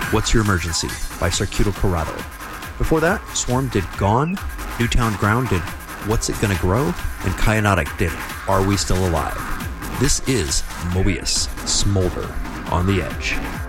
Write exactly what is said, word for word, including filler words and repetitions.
What's Your Emergency by Circuito Corrado. Before that, Swarm did Gone, Newtown Ground did What's It Gonna Grow, and Kyanotic did Are We Still Alive. This is Mobius, Smolder on the Edge.